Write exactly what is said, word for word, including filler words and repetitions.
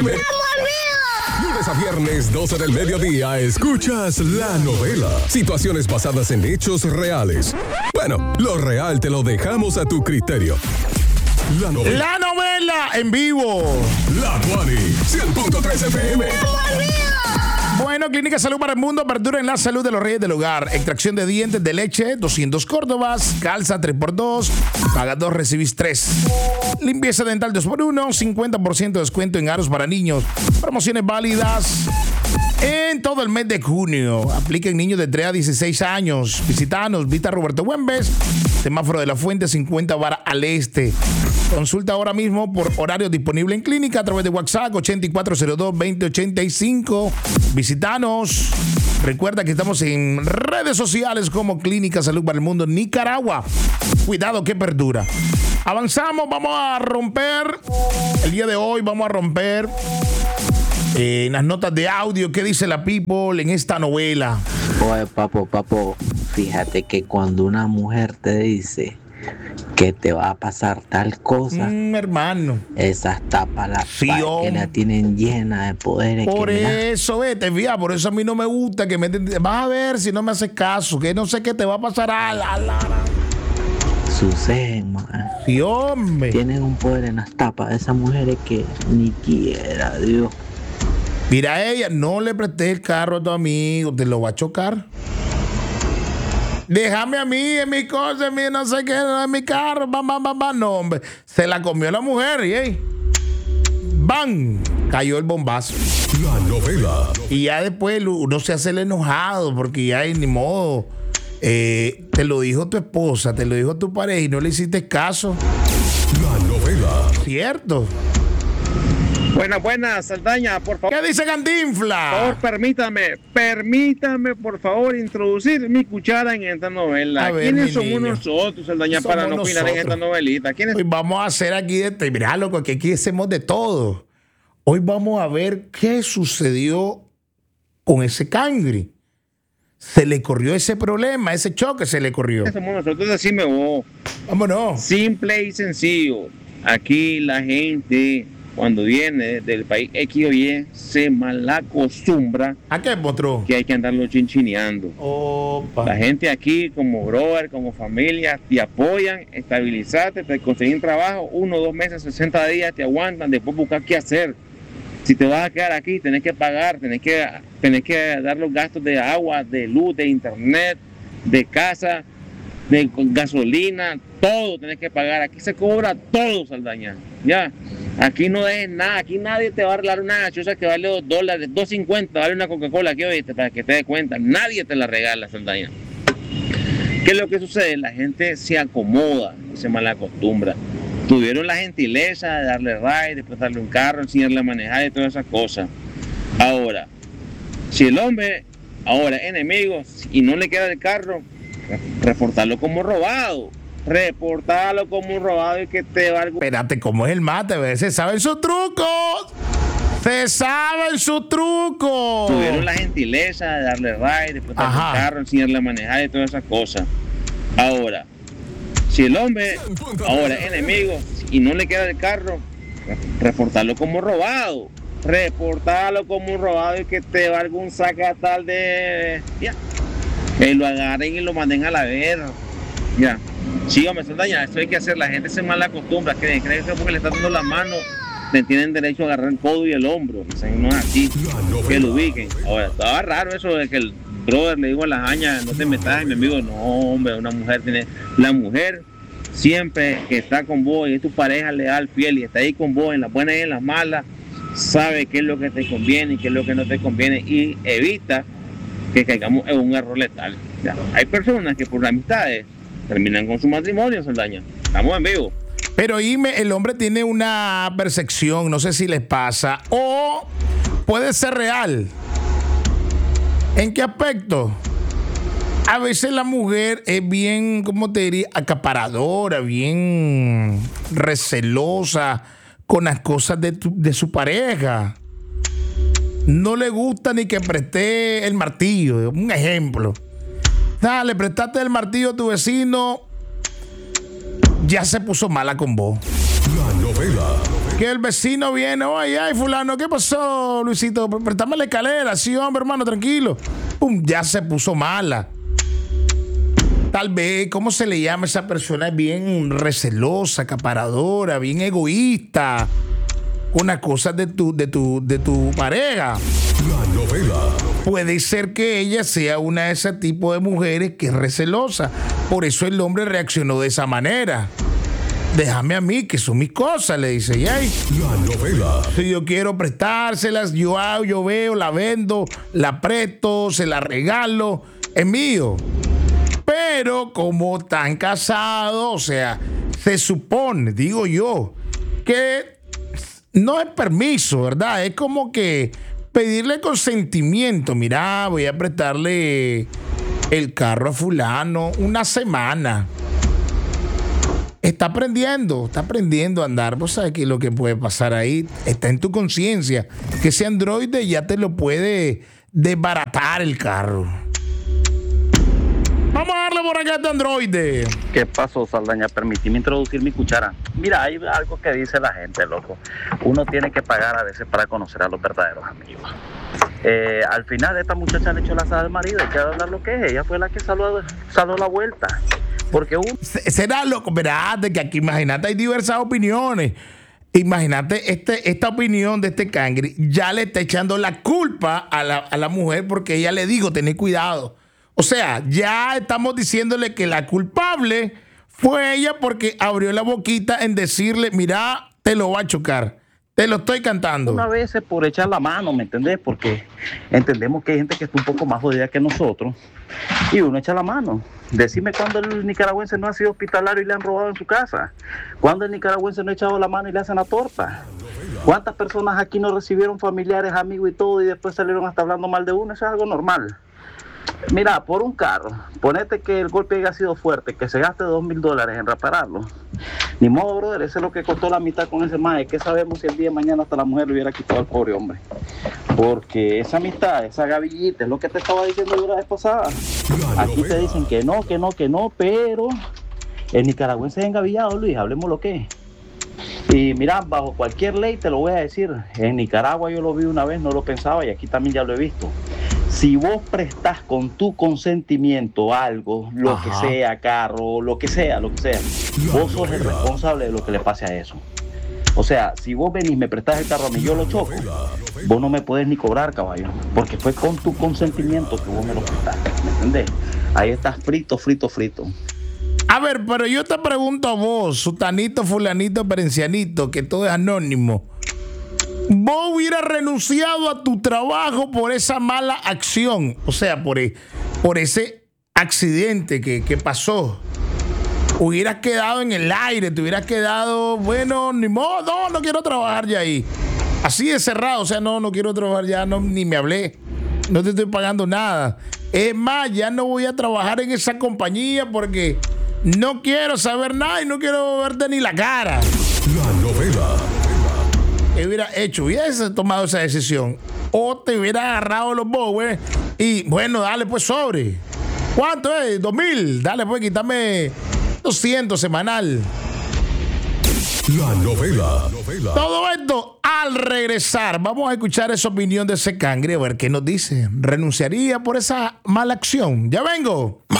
M. Lunes a viernes, doce del mediodía, escuchas La Novela. Situaciones basadas en hechos reales. Bueno, lo real te lo dejamos a tu criterio. La Novela. La Novela en vivo. La Tuani, cien punto tres F M. Bueno, Clínica Salud para el Mundo, apertura en la salud de los reyes del hogar. Extracción de dientes de leche, doscientos Córdobas. Calza tres por dos, paga dos, recibís tres. Limpieza dental dos por uno, cincuenta por ciento de descuento en aros para niños. Promociones válidas en todo el mes de junio. Apliquen niños de tres a dieciséis años. Visitanos, Vista Roberto Güembes, Semáforo de la Fuente, cincuenta Vara al Este. Consulta ahora mismo por horario disponible en clínica a través de WhatsApp ochenta y cuatro cero dos, veinte ochenta y cinco. Visitanos. Recuerda que estamos en redes sociales como Clínica Salud para el Mundo Nicaragua. Cuidado que perdura. Avanzamos, vamos a romper. El día de hoy vamos a romper eh, en las notas de audio. ¿Qué dice la people en esta novela? Oye, papo, papo, fíjate que cuando una mujer te dice que te va a pasar tal cosa, mm, hermano, esas tapas la sí, que la tienen llena de poderes. Por que eso, vete, fía, por eso a mí no me gusta que me... Vas a ver si no me haces caso, que no sé qué te va a pasar a la... la, la. Suceden, man. Sí, hombre. Tienen un poder en las tapas de esas mujeres que ni quiera, Dios. Mira a ella, no le prestes el carro a tu amigo, te lo va a chocar. Déjame a mí, en mi cosa, en mi no sé qué, en mi carro, va, va, va, va. No, hombre. Se la comió la mujer y, hey, ¡bam! Cayó el bombazo. La Novela. Y ya después uno se hace el enojado porque ya ni modo. Eh, te lo dijo tu esposa, te lo dijo tu pareja y no le hiciste caso. La Novela. ¿Cierto? Buenas, buenas, Saldaña, por favor. ¿Qué dice Cantinflas? Por favor, permítame, permítame, por favor, introducir mi cuchara en esta novela. A ver, ¿Quiénes mi somos niño? nosotros, Saldaña, Somos para no opinar en nosotros. esta novelita? ¿Quiénes? Hoy vamos a hacer aquí de... Mirá, loco, que aquí hacemos de todo. Hoy vamos a ver qué sucedió con ese cangre. Se le corrió ese problema, ese choque se le corrió. Somos nosotros, decime vos. Vámonos. Simple y sencillo. Aquí la gente, cuando viene del país X o Y, se malacostumbra ¿A qué, monstruo? que hay que andarlo chinchineando. Opa. La gente aquí, como brother, como familia, te apoyan, estabilizarte, te consiguen trabajo, uno, dos meses, sesenta días, te aguantan, después buscar qué hacer. Si te vas a quedar aquí, tenés que pagar, tenés que, tenés que dar los gastos de agua, de luz, de internet, de casa, de gasolina, todo tenés que pagar. Aquí se cobra todo, Saldaña. Ya, aquí no dejes nada, aquí nadie te va a regalar una gaseosa que vale dos dólares, dos cincuenta, vale una Coca-Cola aquí, oíste, para que te des cuenta. Nadie te la regala, Saldaña. ¿Qué es lo que sucede? La gente se acomoda, se malacostumbra. Tuvieron la gentileza de darle ride, después darle un carro, enseñarle a manejar y todas esas cosas. Ahora, si el hombre ahora es enemigo y no le queda el carro, reportarlo como robado. Reportarlo como robado y que te va a... Espérate, ¿cómo es el mate? ¿Ves? Se saben sus trucos. Se saben sus trucos. Tuvieron la gentileza de darle ride, después darle un carro, enseñarle a manejar y todas esas cosas. Ahora, si el hombre ahora es enemigo y no le queda el carro, reportarlo como robado. Reportarlo como robado y que te va algún sacatal de... Ya. Que lo agarren y lo manden a la verga. Ya. Sí, hombre, Saldaña, esto hay que hacer. La gente se mal acostumbra. Creen, creen que porque le está dando la mano, le tienen derecho a agarrar el codo y el hombro. O sea, no es así. Que lo ubiquen. Ahora, estaba raro eso de que el brother le dijo a la haña, no te metas, mi amigo. No, hombre, una mujer tiene... La mujer siempre que está con vos y es tu pareja leal, fiel y está ahí con vos en las buenas y en las malas, sabe qué es lo que te conviene y qué es lo que no te conviene y evita que caigamos en un error letal. Ya. Hay personas que por amistades terminan con su matrimonio, Saldaña. Estamos en vivo. Pero dime, el hombre tiene una percepción, no sé si les pasa, o puede ser real. ¿En qué aspecto? A veces la mujer es bien, ¿cómo te diría? Acaparadora, bien recelosa con las cosas de, tu, de su pareja. No le gusta ni que preste el martillo. Un ejemplo. Dale, prestaste el martillo a tu vecino, ya se puso mala con vos. La Novela. que el vecino viene, oye, ay, fulano, ¿qué pasó, Luisito? Préstame la escalera. Sí, hombre, hermano, tranquilo. Pum, ya se puso mala. Tal vez, ¿cómo se le llama a esa persona? Es bien recelosa, acaparadora, bien egoísta. Una cosa de tu, de tu, de tu pareja. La novela. Puede ser que ella sea una de ese tipo de mujeres que es recelosa. Por eso el hombre reaccionó de esa manera. Déjame a mí, que son mis cosas, le dice. Y ahí, la novela. Si yo quiero prestárselas, yo hago, yo veo, la vendo, la presto, se la regalo, es mío. Pero como están casados, o sea, se supone, digo yo, que no es permiso, ¿verdad? Es como que pedirle consentimiento. Mira, voy a prestarle el carro a fulano una semana. Está aprendiendo, está aprendiendo a andar. Vos sabés que lo que puede pasar ahí está en tu conciencia. Que ese androide ya te lo puede desbaratar el carro. Vamos a darle por acá a este androide. ¿Qué pasó, Saldaña? Permíteme introducir mi cuchara. Mira, hay algo que dice la gente, loco. Uno tiene que pagar a veces para conocer a los verdaderos amigos. Eh, al final, esta muchacha le echó la sal al marido. Hay que hablar lo que es. Ella fue la que saló, saló la vuelta. Porque un... Será loco, verás, de que aquí, imagínate, hay diversas opiniones. Imagínate este, esta opinión de este cangre, ya le está echando la culpa a la, a la mujer porque ella le dijo, tened cuidado. O sea, ya estamos diciéndole que la culpable fue ella porque abrió la boquita en decirle, mira, te lo va a chocar. Te lo estoy cantando. Una vez por echar la mano, ¿me entendés? Porque entendemos que hay gente que está un poco más jodida que nosotros y uno echa la mano. Decime cuándo el nicaragüense no ha sido hospitalario y le han robado en su casa. Cuándo el nicaragüense no ha echado la mano y le hacen la torta. ¿Cuántas personas aquí no recibieron familiares, amigos y todo y después salieron hasta hablando mal de uno? Eso es algo normal. Mira, por un carro, ponete que el golpe haya sido fuerte, que se gaste dos mil dólares en repararlo. Ni modo, brother, eso es lo que costó la mitad con ese mae. ¿Qué sabemos si el día de mañana hasta la mujer le hubiera quitado al pobre hombre? Porque esa amistad, esa gavillita, es lo que te estaba diciendo la vez pasada. Aquí te dicen que no, que no, que no, pero el nicaragüense es engavillado, Luis, hablemos lo que es. Y mira, bajo cualquier ley te lo voy a decir, en Nicaragua yo lo vi una vez, no lo pensaba y aquí también ya lo he visto. Si vos prestás con tu consentimiento algo, lo Ajá. que sea, carro, lo que sea, lo que sea, vos sos el responsable de lo que le pase a eso. O sea, si vos venís, me prestás el carro a mí, yo lo choco, vos no me podés ni cobrar, caballo, porque fue con tu consentimiento que vos me lo prestaste, ¿me entendés? Ahí estás frito, frito, frito. A ver, pero yo te pregunto a vos, sutanito, fulanito, perencianito, que todo es anónimo. ¿Vos hubieras renunciado a tu trabajo por esa mala acción? O sea, por, por ese accidente que, que pasó. Hubieras quedado en el aire, te hubieras quedado, bueno, ni modo, no, no quiero trabajar ya ahí. Así de cerrado, o sea, no, no quiero trabajar ya, no, ni me hablé. No te estoy pagando nada. Es más, ya no voy a trabajar en esa compañía porque no quiero saber nada y no quiero verte ni la cara. La novela. Que hubiera hecho, hubiese tomado esa decisión o te hubiera agarrado los bobos y bueno, dale pues sobre. ¿Cuánto es? Dos mil, dale pues, quítame doscientos semanal. La novela. Todo esto al regresar, vamos a escuchar esa opinión de ese cangre, a ver qué nos dice. ¿Renunciaría por esa mala acción? Ya vengo.